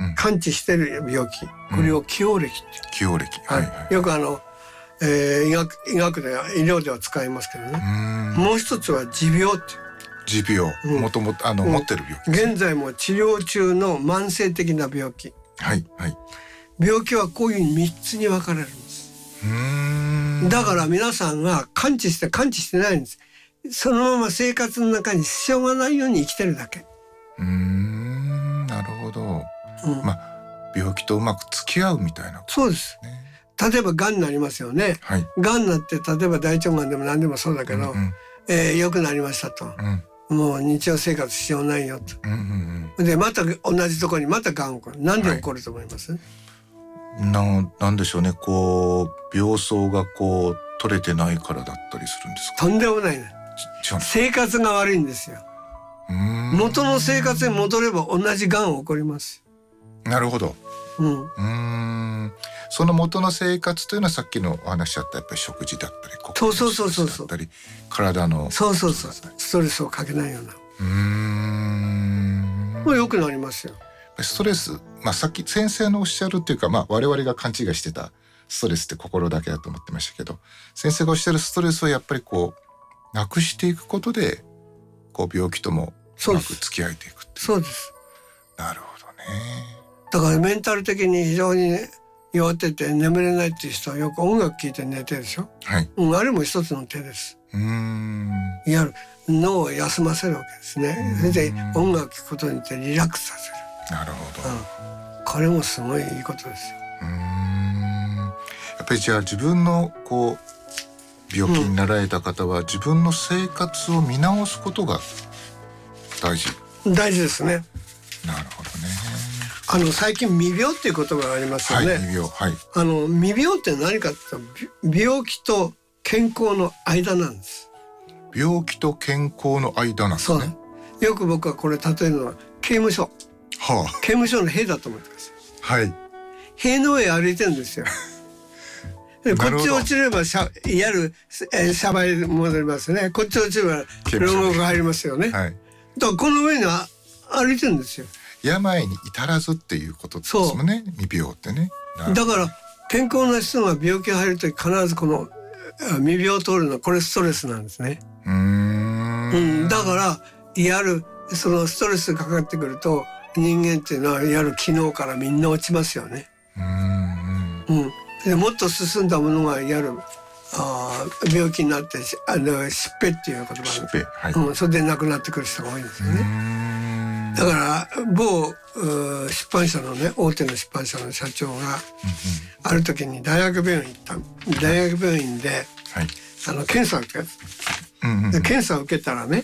感知してる病気、これを既往歴って既往歴、はいはい、 よく医学では医療では使いますけどね。もう一つは持病って持病、もともと持ってる病気、 現在も治療中の慢性的な病気、 はいはい、 病気はこういう3つに分かれるんです。だから皆さんが感知してないんです。そのまま生活の中に支障がないように生きてるだけ。 なるほど、病気とうまく付き合うみたいなこと、 そうです、例えばがんになりますよね、はい、がんになって例えば大腸がんでも何でもそうだけど、良くなりましたと、もう日常生活必要ないよと、でまた同じところにまたがん起こる。なんで起こると思います？ なんでしょうね、こう病巣がこう取れてないからだったりするんですか？ とんでもないね。生活が悪いんですよ。元の生活に戻れば同じがん起こります。 なるほど。その元の生活というのはさっきのお話だったやっぱり食事だったり、 そうだったり体のストレスをかけないような、もう良くなりますよ。 ストレス、さっき先生のおっしゃるっていうか、我々が勘違いしてたストレスって心だけだと思ってましたけど、先生がおっしゃるストレスをやっぱりこうなくしていくことでこう病気ともうまく付き合えていくっていう。 そうです。 なるほどね。 だからメンタル的に非常に弱ってて眠れないっていう人はよく音楽聴いて寝てるでしょ、はい、あれも一つの手です。いわゆる脳を休ませるわけですね。それで音楽聴くことによってリラックスさせる。 なるほど、 これもすごいいいことですよ。 やっぱりじゃあ自分のこう病気になられた方は自分の生活を見直すことが大事ですね。 なるほどね。 最近未病っていう言葉がありますよね。 未病、はい、 未病って何かって言ったら病気と健康の間なんです。 病気と健康の間なんですね。 よく僕はこれ例えるのは刑務所、刑務所の塀だと思ってください。はい。塀の上歩いてるんですよ。こっち落ちればいわゆるシャバに戻りますね。こっち落ちれば牢獄が入りますよね。はい。だからこの上に歩いてるんですよ。 病に至らずっていうことですもんね。未病ってね。 だから健康な人が病気が入るとき必ずこの未病を通るのはこれストレスなんですね。だからいわゆるそのストレスがかかってくると人間っていうのはいわゆる機能からみんな落ちますよね。でもっと進んだものがいわゆる病気になって疾病っていう言葉が、それで亡くなってくる人が多いんですよね。だから某出版社のね、大手の出版社の社長がある時に大学病院に行った。大学病院で検査を受けた。検査を受けたらね、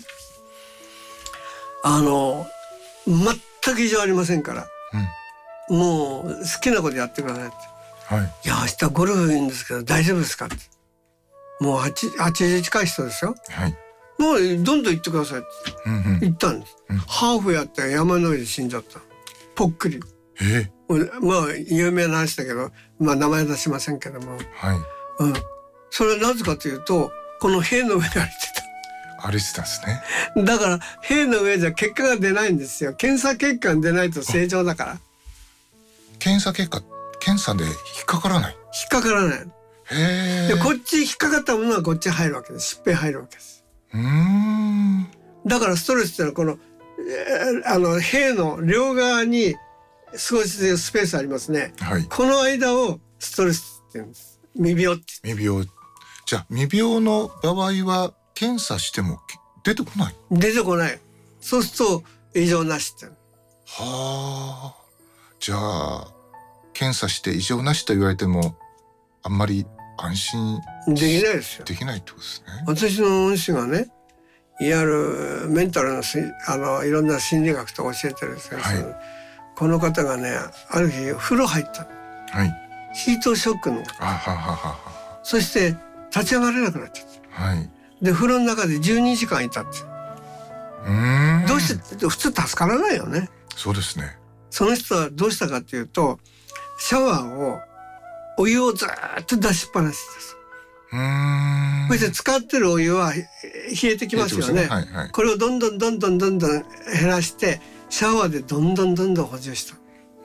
全く異常ありませんから、もう好きなことやってくださいって。いや明日ゴルフいいんですけど大丈夫ですかって。もう80近い人ですよ。もうどんどん行ってくださいって言ったんです。ハーフやって山の上で死んじゃった。ぽっくり。有名な話だけど、名前出しませんけども、それはなぜかというとこの塀の上で歩いてたんですね。だから塀の上じゃ結果が出ないんですよ。検査結果が出ないと正常だから。 検査で引っかからない。 でこっち引っかかったものはこっち入るわけです。疾病入るわけです。だからストレスっていうのはこの塀の両側に少しスペースありますね。この間をストレスって言うんです。未病って。 未病。じゃあ未病の場合は検査しても出てこない。そうすると異常なしって。 じゃあ検査して異常なしと言われてもあんまり安心できないですよ。 できないってことですね。 私の恩師がね、いわゆるメンタルのいろんな心理学と教えてる先生、この方がね、ある日風呂入った、ヒートショックの、そして立ち上がれなくなっちゃった、で風呂の中で12時間いたって。どうして普通助からないよね。 そうですね。 その人はどうしたかっていうと、シャワーをお湯をずっと出しっぱなしです。そして使ってるお湯は冷えてきますよね。これをどんどん減らしてシャワーでどんどん補充した。